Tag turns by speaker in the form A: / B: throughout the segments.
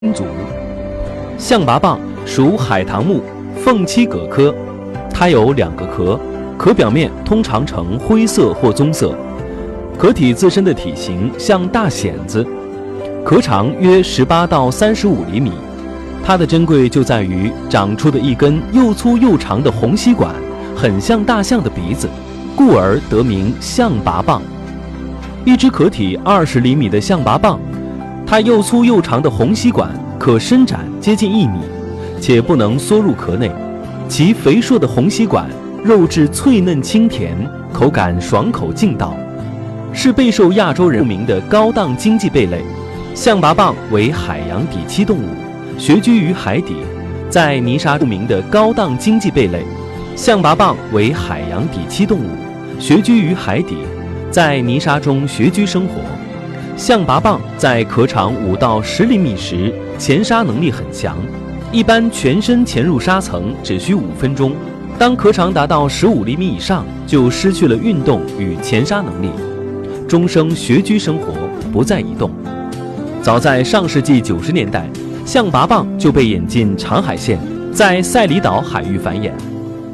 A: 族。象拔蚌属海棠目凤栖蛤科，它有2个壳，壳表面通常呈灰色或棕色，壳体自身的体型像大蚬子，壳长约18到35厘米。它的珍贵就在于长出的一根又粗又长的红吸管，很像大象的鼻子，故而得名象拔蚌。一只壳体20厘米的象拔蚌，它又粗又长的红吸管可伸展接近1米，且不能缩入壳内。其肥硕的红吸管肉质脆嫩清甜，口感爽口劲道，是备受亚洲人名的高档经济贝类。象拔蚌为海洋底栖动物，穴居于海底，在泥沙著名的高档经济贝类。象拔蚌为海洋底栖动物，穴居于海底，在泥沙中穴居生活。象拔蚌在壳长5到10厘米时，潜沙能力很强，一般全身潜入沙层只需5分钟。当壳长达到15厘米以上，就失去了运动与潜沙能力，终生穴居生活，不再移动。早在上世纪90年代，象拔蚌就被引进长海县，在赛里岛海域繁衍。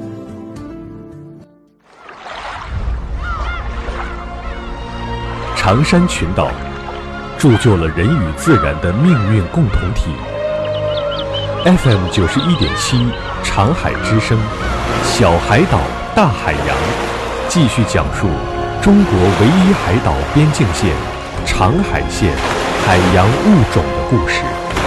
B: 长山群岛铸就了人与自然的命运共同体。FM 91.7长海之声，小海岛大海洋，继续讲述中国唯一海岛边境线长海县海洋物种的故事。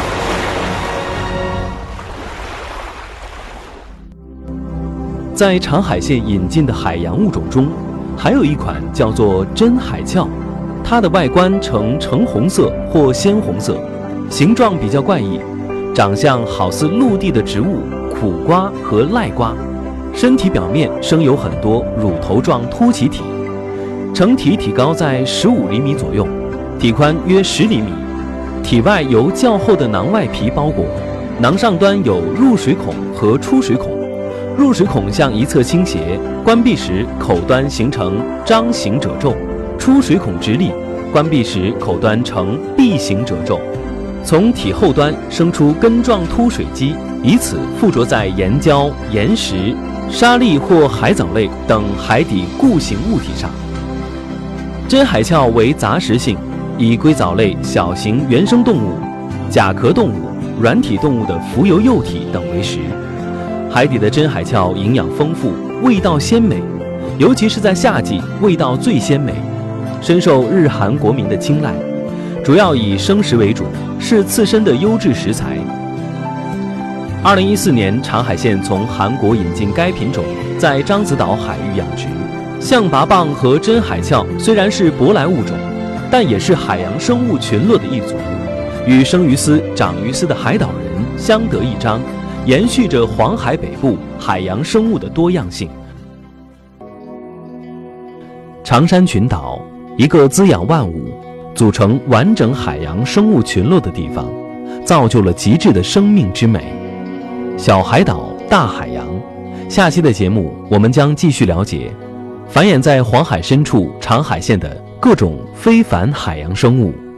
A: 在长海县引进的海洋物种中，还有一款叫做真海鞘，它的外观呈橙红色或鲜红色，形状比较怪异，长相好似陆地的植物苦瓜和赖瓜，身体表面生有很多乳头状凸起体，成体体高在15厘米左右，体宽约10厘米，体外由较厚的囊外皮包裹，囊上端有入水孔和出水孔，入水孔向一侧倾斜，关闭时口端形成章形褶皱，出水孔直立，关闭时口端呈闭形褶皱。从体后端生出根状凸水基，以此附着在岩礁、岩石、沙砾或海藻类等海底固形物体上。真海鞘为杂食性，以硅藻类小型原生动物、甲壳动物、软体动物的浮游幼体等为食。海底的真海鞘营养丰富，味道鲜美，尤其是在夏季味道最鲜美，深受日韩国民的青睐，主要以生食为主，是刺身的优质食材。2014年，长海县从韩国引进该品种，在獐子岛海域养殖。象拔蚌和真海鞘虽然是舶来物种，但也是海洋生物群落的一族，与生于斯、长于斯的海岛人相得益彰，延续着黄海北部海洋生物的多样性。长山群岛，一个滋养万物、组成完整海洋生物群落的地方，造就了极致的生命之美。小海岛，大海洋。下期的节目，我们将继续了解繁衍在黄海深处长海县的各种非凡海洋生物。